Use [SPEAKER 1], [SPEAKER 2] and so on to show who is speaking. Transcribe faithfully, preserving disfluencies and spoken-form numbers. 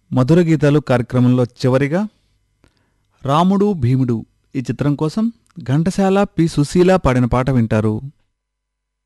[SPEAKER 1] మధుర గీతాలు కార్యక్రమంలో చివరిగా రాముడు భీముడు ఈ చిత్రం కోసం ఘంటసాల పి సుశీల పాడిన పాట వింటారు.